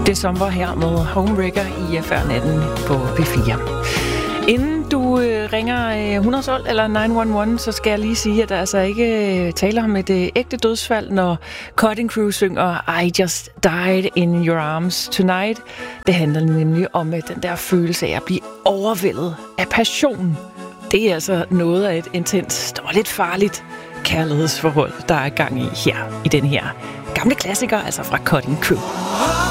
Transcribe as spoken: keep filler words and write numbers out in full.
Det som var her med Homewrecker i Før Natten på P fire. Inden du øh, ringer øh, hundrede tolv eller ni et et, så skal jeg lige sige, at der altså ikke øh, taler om et øh, ægte dødsfald, når Cutting Crew synger I Just Died in Your Arms Tonight. Det handler nemlig om øh, den der følelse af at blive overvældet af passion. Det er altså noget af et intenst og lidt farligt kærlighedsforhold, der er gang i her, i den her gamle klassiker, altså fra Cutting Crew.